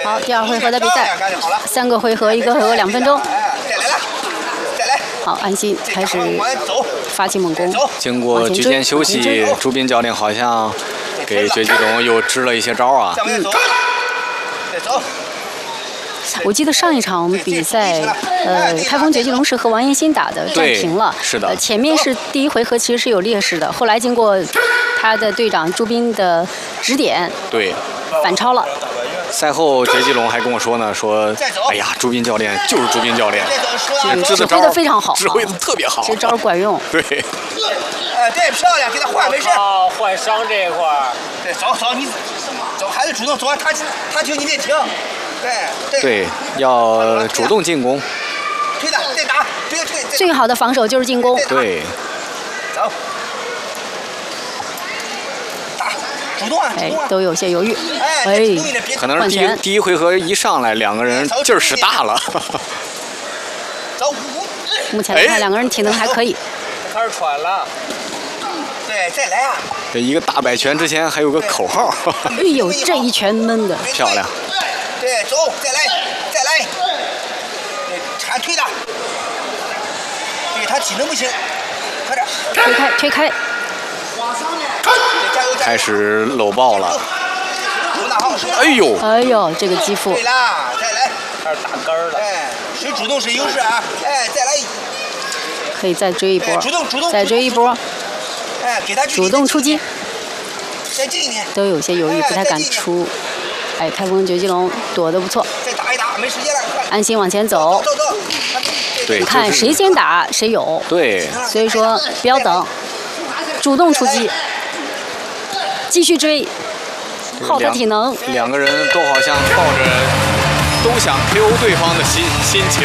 好，第二回合的比赛，3个回合，1个回合2分钟。好，安心开始发起猛攻。 经过局间休息，朱斌教练好像给绝技龙又支了一些招啊。 我记得上一场比赛，开封绝技龙是和王彦新打的，战平了。 是的。 前面是第1回合其实是有劣势的，后来经过他的队长朱斌的指点， 对， 反超了。 赛后绝技龙还跟我说呢，说，哎呀，朱斌教练就是朱斌教练， 指挥的非常好， 指挥的特别好， 这招管用。 对。 对，漂亮，给他换没事。 啊，换伤这一块儿。 对，走，你走，孩子主动走，他停你别停。 对，要主动进攻。 推他，再打，别推。 最好的防守就是进攻。 对。 走。打，主动啊！ 哎，都有些犹豫。 哎，可能是第一回合一上来，两个人劲儿使大了。 走。 目前来看，两个人体能还可以。 开始喘了。 对，再来啊！ 这一个大摆拳之前还有个口号。 哎呦，这一拳闷的漂亮。 对，走，再来。对，铲推他。对他体能不行，快点。 推开。 开始搂抱了。哎呦， 这个肌腹。 对啦，再来。 开始打根儿了。 哎，谁主动谁优势啊！哎，再来。 可以再追一波。 主动。 再追一波。 哎，给他主动出击。 再近一点。 都有些犹豫，不太敢出。哎，开封绝技龙躲得不错。 再打一打，没时间了，快。 安心往前走。 走。 对， 你看谁先打谁有。 对。 所以说不要等，主动出击，继续追，耗他体能。 两个人都好像抱着都想 KO 对方的心情。